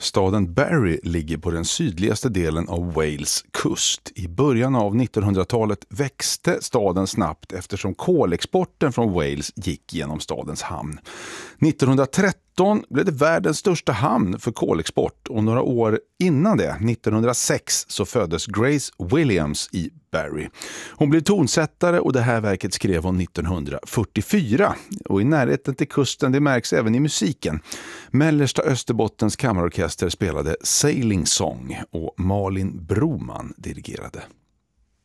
Staden Barry ligger på den sydligaste delen av Wales kust. I början av 1900-talet växte staden snabbt eftersom kolexporten från Wales gick genom stadens hamn. 1913 blev det världens största hamn för kolexport och några år innan det, 1906, så föddes Grace Williams i Barry. Hon blev tonsättare och det här verket skrev hon 1944. Och i närheten till kusten, det märks även i musiken. Mellersta Österbottens kammarorkester spelade Sailing Song och Malin Broman dirigerade.